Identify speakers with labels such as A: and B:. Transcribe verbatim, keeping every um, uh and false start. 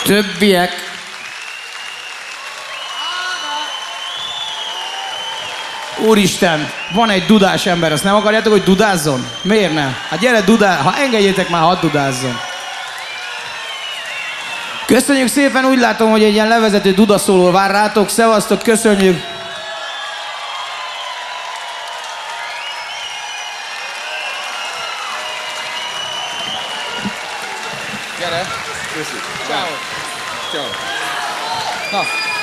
A: többiek... Úristen, van egy dudás ember, azt nem akarjátok, hogy dudázzon? Miért nem? Hát gyere, dudál, ha engedjétek már, hadd dudázzon. Köszönjük szépen, úgy látom, hogy egy ilyen levezető dudaszóló vár rátok. Szevasztok, köszönjük!
B: Gyere! Köszönjük! Ciao. Ciao. Na!